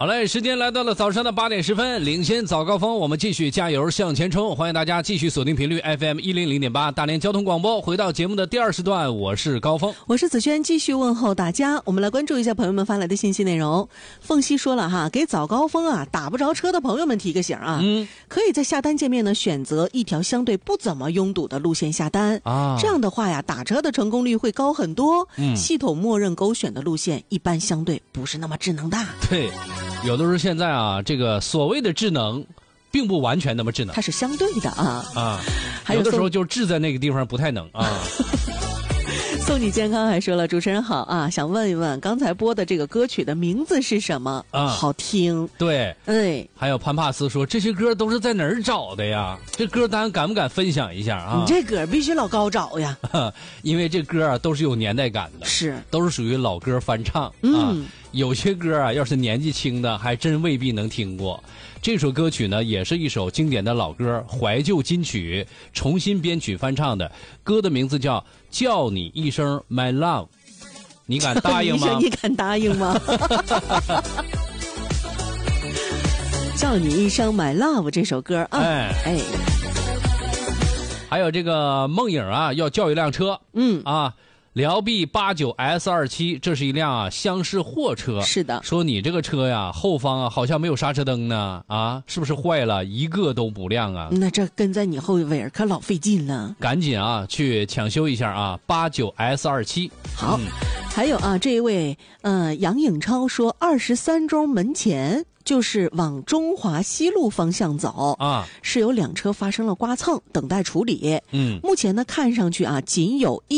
好嘞，时间来到了早上的8点10分，领先早高峰，我们继续加油向前冲。欢迎大家继续锁定频率 FM 100.8大连交通广播。回到节目的第2时段，我是高峰， 我是子轩，继续问候大家。我们来关注一下朋友们发来的信息内容。凤西说了哈，给早高峰啊打不着车的朋友们提个醒啊，可以在下单界面呢选择一条相对不怎么拥堵的路线下单啊，这样的话呀，打车的成功率会高很多。系统默认勾选的路线一般相对不是那么智能的。 对。有的时候现在啊，这个所谓的智能并不完全那么智能， 它是相对的啊。 有的时候就智在那个地方不太能啊。 送你健康还说了，主持人好啊，想问一问刚才播的这个歌曲的名字是什么啊？好听。 对，还有潘帕斯说这些歌都是在哪儿找的呀？这歌单敢不敢分享一下啊？ 你这歌必须老高找呀， 因为这歌啊都是有年代感的， 是都是属于老歌翻唱啊。有些歌啊，要是年纪轻的，还真未必能听过。这首歌曲呢，也是一首经典的老歌，怀旧金曲，重新编曲翻唱的。歌的名字叫《叫你一声 My Love》，你敢答应吗？ 你敢答应吗？叫你一声 My Love 这首歌啊， 还有这个梦影啊，要叫一辆车，辽 B89S27，这是一辆厢式货车。 是的， 说你这个车呀，后方啊好像没有刹车灯呢，啊，是不是坏了？一个都不亮啊。 那这跟在你后尾可老费劲了。 赶紧啊，去抢修一下啊，89S27。 好，还有啊，这一位杨颖超说，23中门前。就是往中华西路方向走啊，是有2车发生了刮蹭，等待处理。目前呢看上去啊，仅有